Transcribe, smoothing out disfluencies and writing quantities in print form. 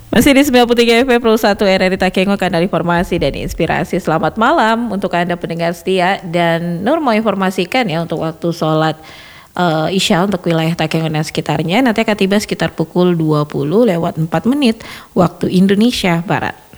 Masih di 93 FM Pro 1 RRI Takengo, kanal informasi dan inspirasi. Selamat malam untuk Anda pendengar setia, dan Nur mau informasikan ya untuk waktu sholat Isya untuk wilayah Takengo dan sekitarnya nanti akan tiba sekitar pukul 20 lewat 4 menit waktu Indonesia Barat.